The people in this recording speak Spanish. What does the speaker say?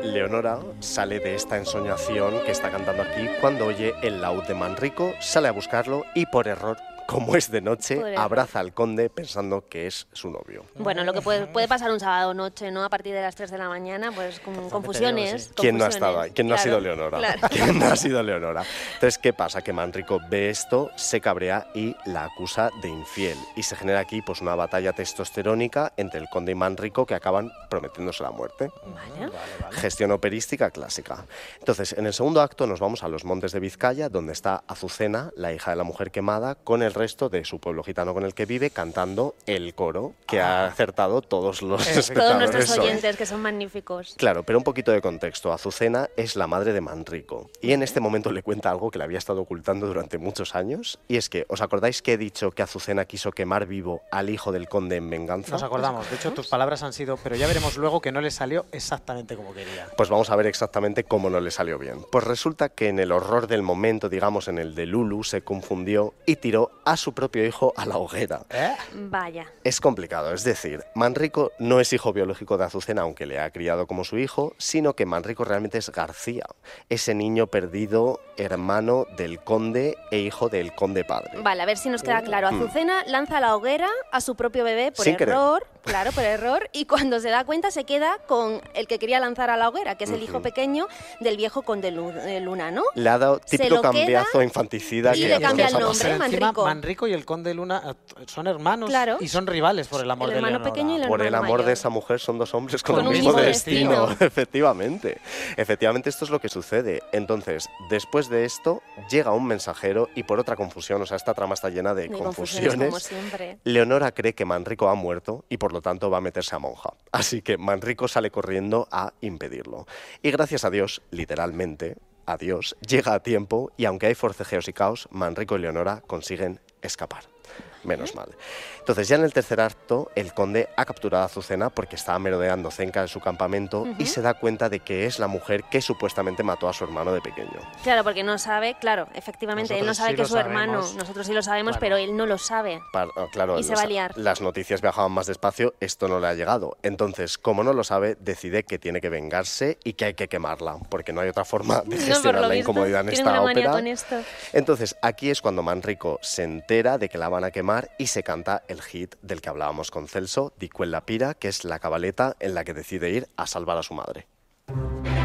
Leonora sale de esta ensoñación que está cantando aquí cuando oye el laúd de Manrico, sale a buscarlo y por error, como es de noche, abraza al conde pensando que es su novio. Bueno, lo que puede pasar un sábado noche, ¿no? A partir de las 3 de la mañana, pues con confusiones. ¿Quién no ha estado ahí? ¿Quién no ha sido Leonora? Claro. ¿Quién no ha sido Leonora? Entonces, ¿qué pasa? Que Manrico ve esto, se cabrea y la acusa de infiel. Y se genera aquí pues una batalla testosterónica entre el conde y Manrico que acaban prometiéndose la muerte. Vale. Gestión operística clásica. Entonces, en el segundo acto nos vamos a los montes de Vizcaya, donde está Azucena, la hija de la mujer quemada, con el resto de su pueblo gitano con el que vive, cantando el coro que ha acertado todos los espectadores. Todos nuestros oyentes, que son magníficos. Claro, pero un poquito de contexto. Azucena es la madre de Manrico y en este momento le cuenta algo que le había estado ocultando durante muchos años, y es que, ¿os acordáis que he dicho que Azucena quiso quemar vivo al hijo del conde en venganza? Nos acordamos. De hecho, tus palabras han sido, pero ya veremos luego que no le salió exactamente como quería. Pues vamos a ver exactamente cómo no le salió bien. Pues resulta que en el horror del momento, digamos en el de Lulu, se confundió y tiró a su propio hijo a la hoguera. Vaya. Es complicado, es decir, Manrico no es hijo biológico de Azucena, aunque le ha criado como su hijo, sino que Manrico realmente es García, ese niño perdido, hermano del conde e hijo del conde padre. Vale, a ver si nos queda claro. Azucena lanza a la hoguera a su propio bebé por Sin error, claro, por error, y cuando se da cuenta se queda con el que quería lanzar a la hoguera, que es el hijo pequeño del viejo conde Luna, ¿no? Le ha dado típico cambiazo queda infanticida. y que le cambia el pasa. nombre, Pero encima, Manrico. Manrico y el conde Luna son hermanos, Claro. y son rivales por el amor El de hermano Leonora. pequeño y el Por el hermano amor mayor. de esa mujer son dos hombres con, Con el un mismo mismo destino. destino. Efectivamente. Efectivamente, esto es lo que sucede. Entonces, después de esto, llega un mensajero y por otra confusión, o sea, esta trama está llena de confusiones. Como siempre. Leonora cree que Manrico ha muerto y por lo tanto va a meterse a monja. Así que Manrico sale corriendo a impedirlo. Y gracias a Dios, literalmente, a Dios, llega a tiempo y aunque hay forcejeos y caos, Manrico y Leonora consiguen escapar. Menos mal. Entonces, ya en el tercer acto, el conde ha capturado a Azucena porque estaba merodeando cerca de su campamento y se da cuenta de que es la mujer que supuestamente mató a su hermano de pequeño. Claro, porque no sabe, claro, efectivamente, él no Nosotros sabe sí que lo es su hermano. sabemos. Nosotros sí lo sabemos, Claro. pero él no lo sabe. Claro, Y se va a liar. las noticias viajaban más despacio, esto no le ha llegado. Entonces, como no lo sabe, decide que tiene que vengarse y que hay que quemarla, porque no hay otra forma de No, por gestionar lo la visto, incomodidad en tienen esta una manía ópera. con esto. Entonces, aquí es cuando Manrico se entera de que la van a quemar y se canta el hit del que hablábamos con Celso, Di quella pira, que es la cabaleta en la que decide ir a salvar a su madre.